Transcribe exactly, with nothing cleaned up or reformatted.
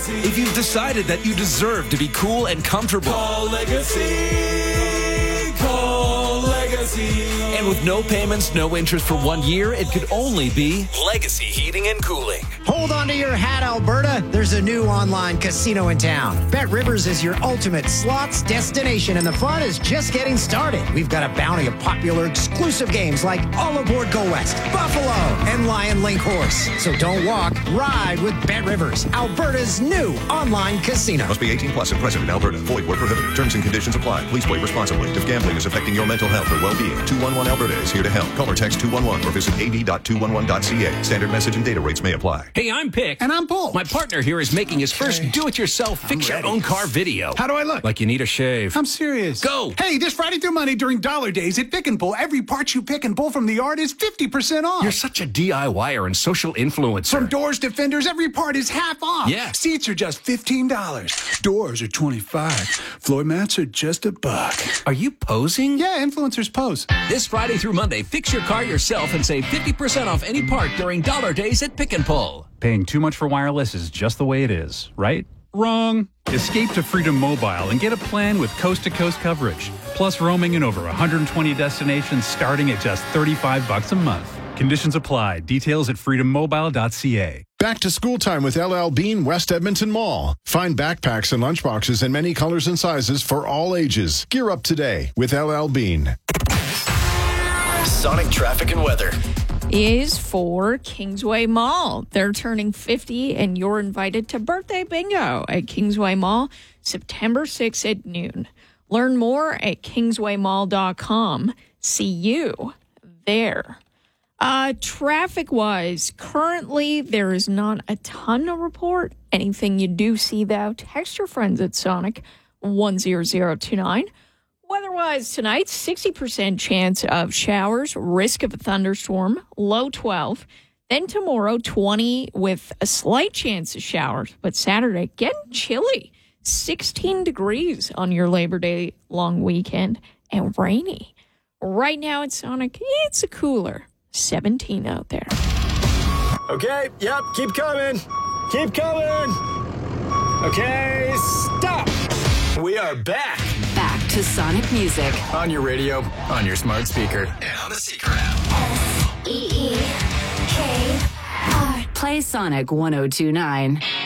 Legacy. If you've decided that you deserve to be cool and comfortable. Call Legacy. Call Legacy. And with no payments, no interest for one year, it could only be Legacy Heating and Cooling. Hold on to your hat, Alberta. There's a new online casino in town. Bet Rivers is your ultimate slots destination, and the fun is just getting started. We've got a bounty of popular exclusive games like All Aboard Go West, Buffalo, and Lion Link Horse. So don't walk, ride with Bet Rivers, Alberta's new online casino. Must be eighteen plus and present in Alberta. Void where prohibited. Terms and conditions apply. Please play responsibly. If gambling is affecting your mental health or well-being, two one one Alberta is here to help. Call or text two one one or visit a d dot two one one dot c a. Standard message and data rates may apply. Hey, I'm Pick. And I'm Paul. My partner here is making his first do-it-yourself fix-your-own-car video. How do I look? Like you need a shave. I'm serious. Go! Hey, this Friday through Monday during Dollar Days at Pick and Pull, every part you pick and pull from the yard is fifty percent off. You're such a DIYer and social influencer. From doors to fenders, every part is half off. Yeah. Seats are just fifteen dollars. Doors are twenty-five dollars. Floor mats are just a buck. Are you posing? Yeah, influencers pose. This Friday through Monday, fix your car yourself and save fifty percent off any part during Dollar Days at Pick and Pull. Paying too much for wireless is just the way it is, right? Wrong. Escape to Freedom Mobile and get a plan with coast-to-coast coverage, plus roaming in over one hundred twenty destinations starting at just thirty-five bucks a month. Conditions apply. Details at freedom mobile dot c a. Back to school time with L L Bean, West Edmonton Mall. Find backpacks and lunchboxes in many colors and sizes for all ages. Gear up today with L L Bean. Sonic traffic and weather is for Kingsway Mall. They're turning fifty, and you're invited to birthday bingo at Kingsway Mall September sixth at noon. Learn more at kingsway mall dot com. See you there. Uh, traffic-wise, currently there is not a ton to report. Anything you do see, though, text your friends at Sonic one zero zero two nine. Weather-wise tonight, sixty percent chance of showers, risk of a thunderstorm, low twelve. Then tomorrow, twenty with a slight chance of showers. But Saturday, getting chilly, sixteen degrees on your Labor Day long weekend, and rainy. Right now at Sonic, it's a cooler seventeen out there. Okay, yep, keep coming. Keep coming. Okay, stop. We are back. Back to Sonic Music. On your radio, on your smart speaker, and on the Seeker app. S E E K R. Play Sonic one oh two nine.